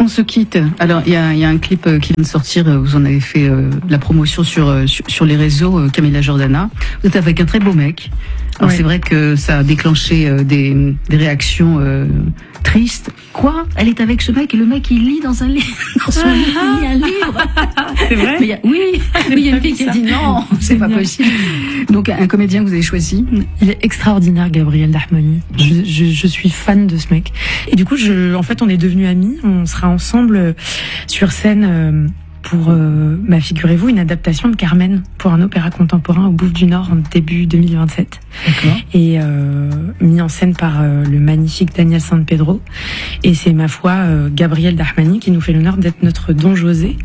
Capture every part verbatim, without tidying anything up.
On se quitte. Alors, il y a, y a un clip qui vient de sortir. Vous en avez fait euh, la promotion sur, sur sur les réseaux. euh, Camilla Jordana. Vous êtes avec un très beau mec. Alors ouais. C'est vrai que ça a déclenché euh, des, des réactions euh, tristes. Quoi? Elle est avec ce mec et le mec il lit dans un livre, dans son livre, il lit un livre. C'est vrai? Mais y a, oui, il y a une fille qui a dit non, c'est pas possible. Donc un comédien que vous avez choisi. Il est extraordinaire, Gabriel Dahmani. Je, je, je suis fan de ce mec. Et du coup, je, en fait, on est devenus amis. On sera ensemble sur scène. Euh, pour, euh, bah, figurez-vous, une adaptation de Carmen pour un opéra contemporain au Bouffe du Nord en début deux mille vingt-sept. D'accord. Et euh, mis en scène par euh, le magnifique Daniel San Pedro. Et c'est, ma foi, euh, Gabriel Dahmani qui nous fait l'honneur d'être notre Don José.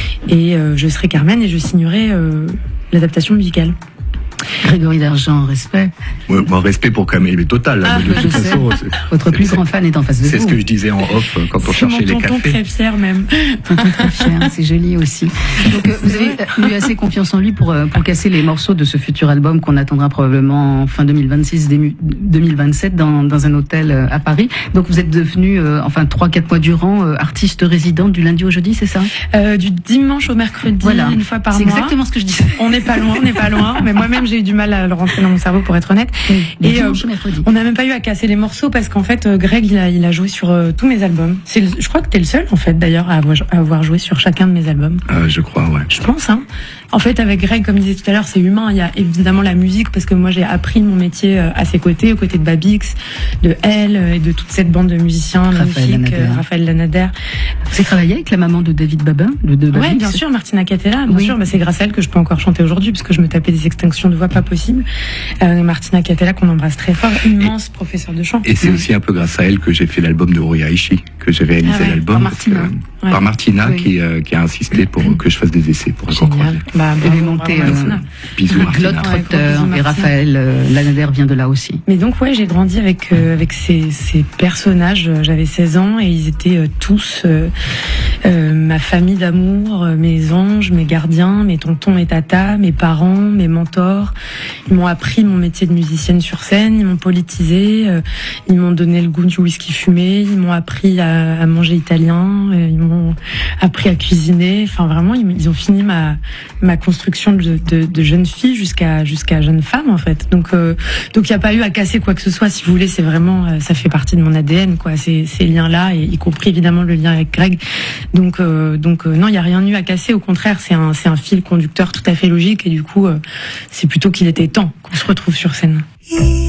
Et euh, je serai Carmen et je signerai euh, l'adaptation musicale. Grégory Dargent, respect. Ouais, bon, respect pour Camille, mais total. Ah, de toute façon, votre plus grand fan est en face de vous. C'est ce que je disais en off quand on cherchait les cafés. C'est mon tonton très fier même. Tonton très fier, c'est joli aussi. Donc euh, vous avez eu assez confiance en lui pour pour casser les morceaux de ce futur album qu'on attendra probablement en fin deux mille vingt-six, début deux mille vingt-sept dans dans un hôtel à Paris. Donc vous êtes devenu euh, enfin trois quatre mois durant euh, artiste résident du lundi au jeudi, c'est ça? euh, Du dimanche au mercredi, voilà. Une fois par mois. C'est exactement ce que je disais. On n'est pas loin, on n'est pas loin. Mais moi-même j'ai eu du mal à le rentrer dans mon cerveau pour être honnête. Oui, et euh, on n'a même pas eu à casser les morceaux parce qu'en fait euh, Greg il a, il a joué sur euh, tous mes albums. C'est le, je crois que t'es le seul en fait d'ailleurs à avoir, à avoir joué sur chacun de mes albums. Euh, je crois, ouais. Je pense hein. En fait avec Greg, comme je disais tout à l'heure, c'est humain. Il y a évidemment la musique parce que moi j'ai appris mon métier euh, à ses côtés, aux côtés de Babix, de Elle euh, et de toute cette bande de musiciens magnifiques, euh, Raphaël Lanader. Vous avez travaillé avec la maman de David Babin, de, de Babix? Ouais, bien sûr, Martina Catella. Bien oui. sûr, bah, c'est grâce à elle que je peux encore chanter aujourd'hui parce que je me tapais des extinctions de voix pas possible. Euh, Martina Catella qu'on embrasse très fort, immense et, professeur de chant. Et c'est aussi un peu grâce à elle que j'ai fait l'album de Roya Ishii, que j'ai réalisé ah ouais, l'album. Par Martina. Que, ouais. Par Martina oui. qui, euh, qui a insisté pour que je fasse des essais pour Génial. croiser. Bah, elle est montée. Euh, bisous Martina. Claude Trotter ouais, et Raphaël euh, Lanader vient de là aussi. Mais donc ouais, j'ai grandi avec euh, avec ces, ces personnages. J'avais seize ans et ils étaient euh, tous euh, euh, ma famille d'amour, euh, mes anges, mes gardiens, mes tontons et tatas, mes parents, mes mentors. Ils m'ont appris mon métier de musicienne sur scène, ils m'ont politisé, euh, ils m'ont donné le goût du whisky fumé, ils m'ont appris à, à manger italien, euh, ils m'ont appris à cuisiner. Enfin vraiment, ils, ils ont fini ma ma construction de, de, de jeune fille jusqu'à jusqu'à jeune femme en fait. Donc euh, donc il y a pas eu à casser quoi que ce soit. Si vous voulez, c'est vraiment euh, ça fait partie de mon A D N quoi. Ces ces liens là, et y compris évidemment le lien avec Greg. Donc euh, donc euh, non, il y a rien eu à casser. Au contraire, c'est un c'est un fil conducteur tout à fait logique et du coup euh, c'est plutôt qu'il était temps qu'on se retrouve sur scène.